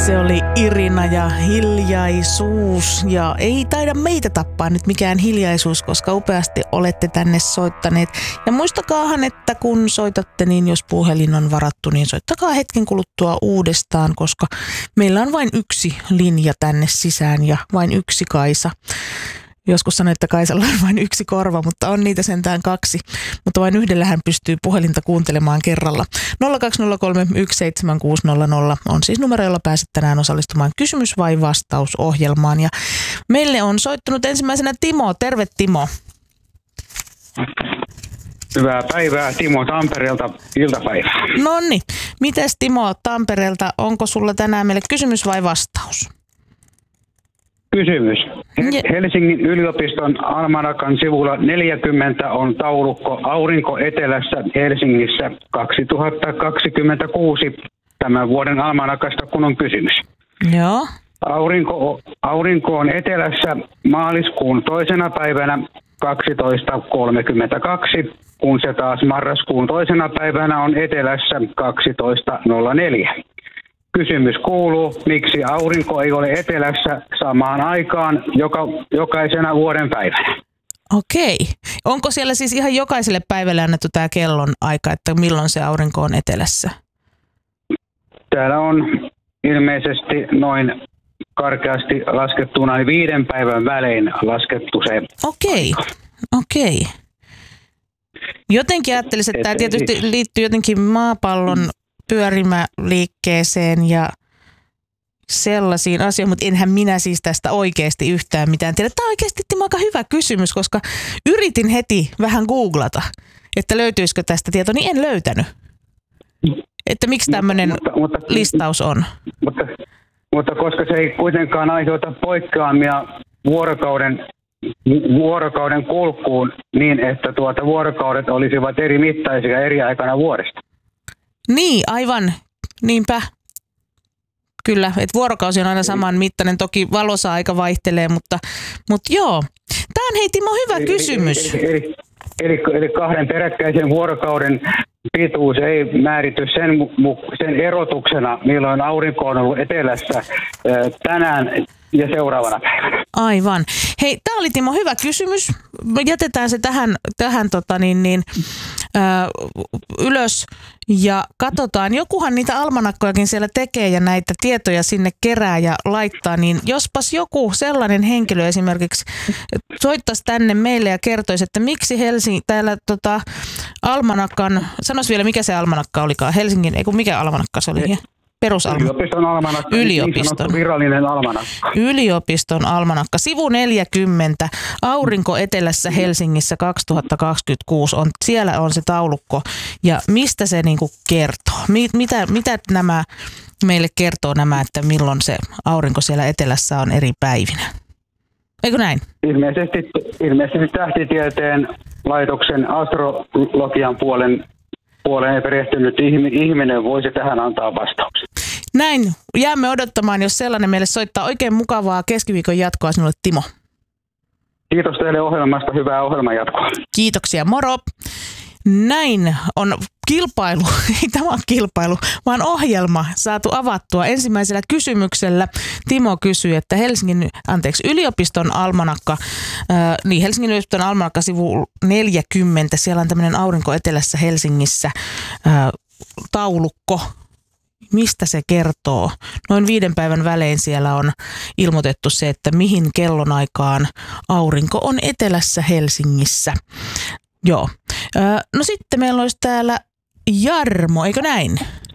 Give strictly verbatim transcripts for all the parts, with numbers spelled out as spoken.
Se oli Irina ja Hiljaisuus. Ja ei taida meitä tappaa nyt mikään hiljaisuus, koska upeasti olette tänne soittaneet. Ja muistakaahan, että kun soitatte, niin jos puhelin on varattu, niin soittakaa hetken kuluttua uudestaan, koska meillä on vain yksi linja tänne sisään ja vain yksi Kaisa. Joskus sanoin, että Kaisalla on vain yksi korva, mutta on niitä sentään kaksi. Mutta vain yhdellä hän pystyy puhelinta kuuntelemaan kerralla. nolla kaksi nolla kolme yksi seitsemän kuusi nolla nolla on siis numero, jolla pääset tänään osallistumaan kysymys- vai vastausohjelmaan. Ja meille on soittanut ensimmäisenä Timo. Terve Timo. Hyvää päivää Timo Tampereelta, iltapäivää. Nonni, mites Timo Tampereelta, onko sulla tänään meille kysymys vai vastaus? Kysymys. Helsingin yliopiston almanakan sivulla neljäkymmentä on taulukko Aurinko etelässä Helsingissä kaksituhattakaksikymmentäkuusi tämän vuoden almanakasta, kun on kysymys. Joo. Aurinko, aurinko on etelässä maaliskuun toisena päivänä kaksitoista kolmekymmentäkaksi, kun se taas marraskuun toisena päivänä on etelässä kaksitoista nolla neljä. Kysymys kuuluu, miksi aurinko ei ole etelässä samaan aikaan joka, jokaisena vuoden päivänä? Okei. Onko siellä siis ihan jokaiselle päivälle annettu tämä kellon aika, että milloin se aurinko on etelässä? Täällä on ilmeisesti noin karkeasti laskettuna niin viiden päivän välein laskettu se. Okei, okei. Jotenkin ajattelisin, että tämä tietysti liittyy jotenkin maapallon pyörimäliikkeeseen ja sellaisiin asioihin, mutta enhän minä siis tästä oikeasti yhtään mitään tiedä. Tämä on oikeasti Timo aika hyvä kysymys, koska yritin heti vähän googlata, että löytyisikö tästä tietoa, niin en löytänyt. Että miksi tämmöinen mutta, mutta, listaus on? Mutta, mutta koska se ei kuitenkaan aiheuta poikkeamia vuorokauden, vuorokauden kulkuun niin, että tuota vuorokaudet olisivat eri mittaisia eri aikana vuodesta. Niin, aivan. Niinpä. Kyllä, että vuorokausi on aina saman mittainen. Toki valossa aika vaihtelee, mutta, mutta joo. Tämä on, hei Timo, hyvä eli, kysymys. Eli, eli, eli, eli kahden peräkkäisen vuorokauden pituus ei määrity sen, sen erotuksena, milloin aurinko on ollut etelässä tänään ja seuraavana päivänä. Aivan. Hei, tämä oli Timo hyvä kysymys. Jätetään se tähän, tähän tota niin, niin, ö, ylös ja katsotaan. Jokuhan niitä almanakkojakin siellä tekee ja näitä tietoja sinne kerää ja laittaa, niin jospas joku sellainen henkilö esimerkiksi soittaisi tänne meille ja kertoisi, että miksi Helsingin täällä tota, almanakan, sanois vielä mikä se almanakka olikaan, Helsingin, ei kun mikä almanakka se oli? Perusalmanakka. Yliopiston almanakka. Yliopiston. Niin virallinen almanakka. Yliopiston almanakka. Sivu neljäkymmentä. Aurinko etelässä Helsingissä kaksituhattakaksikymmentäkuusi. On, siellä on se taulukko. Ja mistä se niinku kertoo? Mitä, mitä nämä meille kertoo nämä, että milloin se aurinko siellä etelässä on eri päivinä? Eikö näin? Ilmeisesti, ilmeisesti tähtitieteen laitoksen astrologian puolen puoleen perehtynyt ihminen voisi tähän antaa vastauksen. Näin. Jäämme odottamaan, jos sellainen meille soittaa. Oikein mukavaa keskiviikon jatkoa sinulle, Timo. Kiitos teille ohjelmasta. Hyvää ohjelman jatkoa. Kiitoksia. Moro. Näin on kilpailu, ei tämä ole kilpailu, vaan ohjelma saatu avattua. Ensimmäisellä kysymyksellä Timo kysyy, että Helsingin, anteeksi, yliopiston almanakka, äh, niin Helsingin yliopiston almanakka sivu neljäkymmentä, siellä on tämmöinen aurinko etelässä Helsingissä äh, taulukko. Mistä se kertoo? Noin viiden päivän välein siellä on ilmoitettu se, että mihin kellonaikaan aurinko on etelässä Helsingissä. Joo. No sitten meillä olisi täällä Jarmo, eikö näin?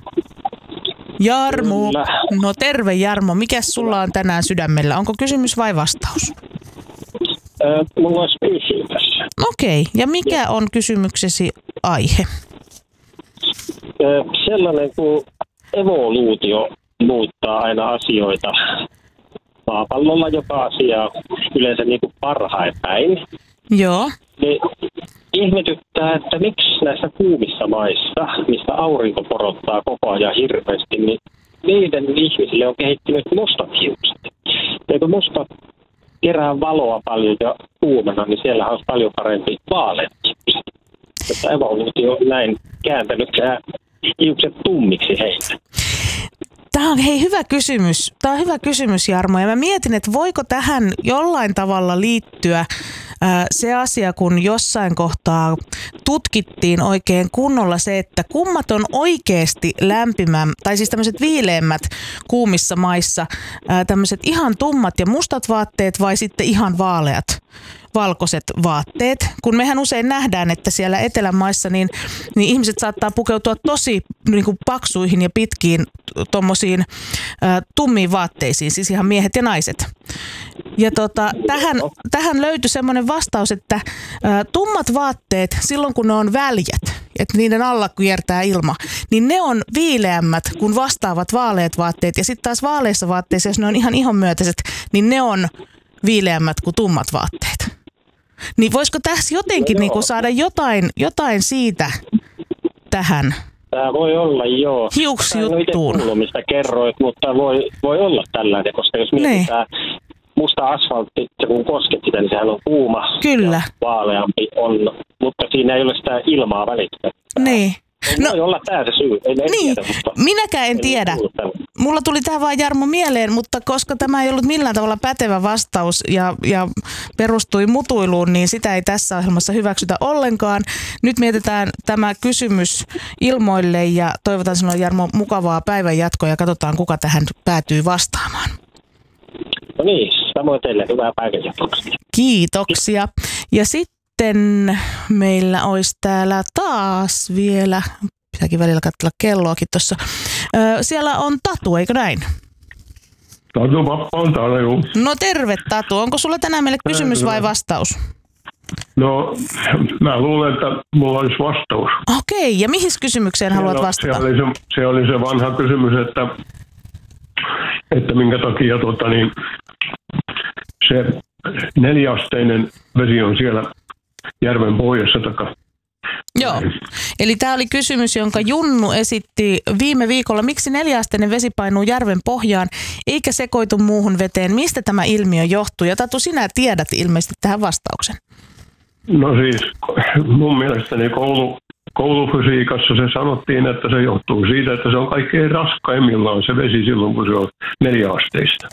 Jarmo. Kyllä. No terve Jarmo. Mikäs sulla on tänään sydämellä? Onko kysymys vai vastaus? Äh, mulla olisi kysymys tässä. Okei. Okay. Ja mikä on kysymyksesi aihe? Äh, sellainen kuin evoluutio muuttaa aina asioita. Maapallolla joka asia yleensä niin kuin parhain päin. Joo. Niin ihmetyttää, että miksi näissä kuumissa maissa, mistä aurinko porottaa koko ajan hirveästi, niin niiden ihmisille on kehittynyt mustat hiukset. Ja kun mustat kerää valoa paljon ja kuumena, niin siellä olisi paljon parempi vaaleat hiukset. Mutta evoluutio on näin kääntänyt hiukset tummiksi heitä. Tämä Tämä on hei hyvä kysymys. Tämä on hyvä kysymys, Jarmo. Ja mä mietin, että voiko tähän jollain tavalla liittyä ää, se asia, kun jossain kohtaa tutkittiin oikein kunnolla se, että kummat on oikeasti lämpimän, tai siis tämmöiset viileämmät kuumissa maissa, ää, tämmöiset ihan tummat ja mustat vaatteet vai sitten ihan vaaleat valkoiset vaatteet. Kun mehän usein nähdään, että siellä etelämaissa niin, niin ihmiset saattaa pukeutua tosi niin kuin paksuihin ja pitkiin tommosiin ä, tummiin vaatteisiin, siis ihan miehet ja naiset. Ja tota, tähän, tähän löytyi semmoinen vastaus, että ä, tummat vaatteet silloin kun ne on väljät, että niiden alla kiertää ilma, niin ne on viileämmät kuin vastaavat vaaleat vaatteet. Ja sitten taas vaaleissa vaatteissa, jos ne on ihan ihonmyötäiset, niin ne on viileämmät kuin tummat vaatteet. Niin voisiko tässä jotenkin no niin kuin saada jotain, jotain siitä tähän? Tämä voi olla, joo. Hiuksjuttuun. En ole mistä kerroit, mutta voi, voi olla tällainen, koska jos mietitään ne. Musta asfaltti, kun kosket sitä, niin sehän on kuuma. Kyllä. Ja vaaleampi on, mutta siinä ei ole sitä ilmaa välittää. Niin. No, voi olla tämä se syy. En, en niin, tiedä, mutta minäkään en, en tiedä. Mulla tuli tämä vaan Jarmo mieleen, mutta koska tämä ei ollut millään tavalla pätevä vastaus ja, ja perustui mutuiluun, niin sitä ei tässä ohjelmassa hyväksytä ollenkaan. Nyt mietitään tämä kysymys ilmoille ja toivotan sinulle, Jarmo, mukavaa päivän jatkoa ja katsotaan, kuka tähän päätyy vastaamaan. No niin, samoin teille. Hyvää päivän jatkoa. Kiitoksia. Ja sitten Sitten meillä olisi täällä taas vielä, pitääkin välillä katsella kelloakin tuossa. Siellä on Tatu, eikö näin? Tatu Pappa on täällä, juu. No terve Tatu, onko sulla tänään meille kysymys vai vastaus? No mä luulen, että mulla olisi vastaus. Okei, ja mihin kysymykseen se haluat no, vastata? Se oli se, se oli se vanha kysymys, että, että minkä takia tota, niin, se neljäasteinen vesi on siellä järven pohjassa takaa. Joo, eli tämä oli kysymys, jonka Junnu esitti viime viikolla. Miksi neljäasteinen vesi painuu järven pohjaan eikä sekoitu muuhun veteen? Mistä tämä ilmiö johtuu? Ja Tatu, sinä tiedät ilmeisesti tähän vastauksen. No siis mun mielestäni koulu, koulufysiikassa se sanottiin, että se johtuu siitä, että se on kaikkein raskaimmillaan se vesi silloin, kun se on neljäasteista.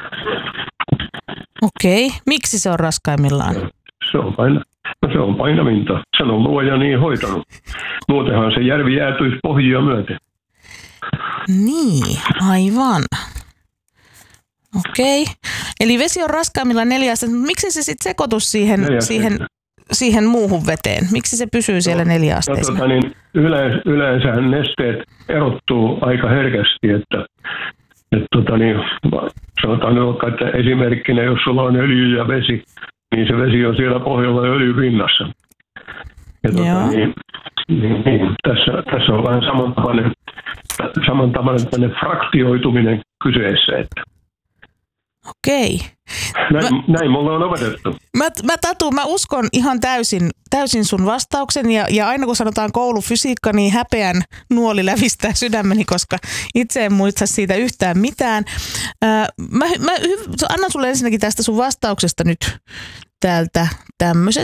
Okei, miksi se on raskaimmillaan? Se on paina. No se on painavinta. Sen on luoja niin hoitanut. Muutenhan se järvi jäätyisi pohjia myöten. Niin, aivan. Okei. Eli vesi on raskaimmilla neljästä. Miksi se sitten sekoitus siihen, siihen, siihen muuhun veteen? Miksi se pysyy siellä no, neljäasteisena? No, tota, niin yleensä, yleensä nesteet erottuu aika herkästi, että et, tota, niin, sanotaan nyt vaikka, että esimerkkinä, jos sulla on öljy ja vesi, niin se vesi on siellä pohjalla öljypinnassa. Ja tuota, niin, niin, niin, tässä, tässä on vähän samantapainen, samantapainen fraktioituminen kyseessä. Että. Okei. Näin, mä, näin mulla on opetettu. Mä, mä Tatu, mä uskon ihan täysin, täysin sun vastauksen ja, ja aina kun sanotaan koulufysiikka, niin häpeän nuoli lävistää sydämeni, koska itse en muista siitä yhtään mitään. Ää, mä, mä annan sulle ensinnäkin tästä sun vastauksesta nyt täältä tämmöiset.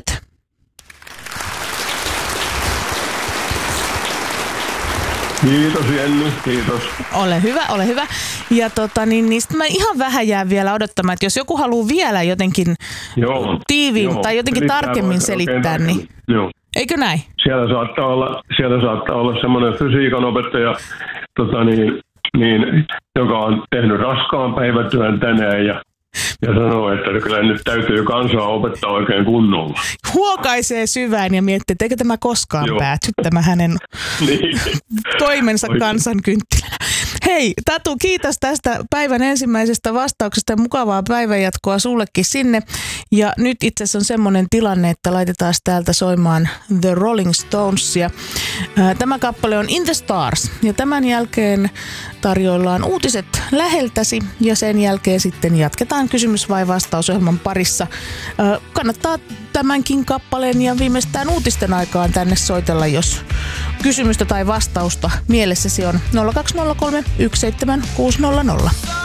Kiitos Jenny, kiitos. Ole hyvä, ole hyvä. Ja tota, niin, niin sitten mä ihan vähän jään vielä odottamaan, että jos joku haluaa vielä jotenkin joo, tiiviin joo, tai jotenkin tarkemmin selittää, niin joo. Eikö näin? Siellä saattaa olla, siellä saattaa olla semmoinen fysiikan opettaja, tota niin, niin, joka on tehnyt raskaan päivätyön tänään ja Ja sanoo, että kyllä nyt täytyy kansaa opettaa oikein kunnolla. Huokaisee syvään ja miettii, että eikö tämä koskaan Joo. pääty, tämä hänen niin. toimensa kansan kynttilänä. Hei Tatu, kiitos tästä päivän ensimmäisestä vastauksesta ja mukavaa päivänjatkoa sullekin sinne. Ja nyt itse asiassa on semmoinen tilanne, että laitetaan täältä soimaan The Rolling Stonesia. Tämä kappale on In the Stars ja tämän jälkeen tarjoillaan uutiset läheltäsi ja sen jälkeen sitten jatketaan kysymys- vai vastausohjelman parissa. Kannattaa tämänkin kappaleen ja viimeistään uutisten aikaan tänne soitella, jos kysymystä tai vastausta mielessäsi on nolla kaksi nolla kolme yksi seitsemän kuusi nolla nolla.